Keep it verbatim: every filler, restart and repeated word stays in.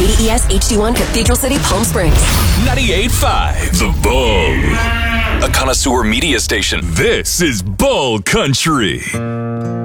K D E S H D one Cathedral City, Palm Springs. ninety-eight point five The Bull. A connoisseur media station. This is Bull Country.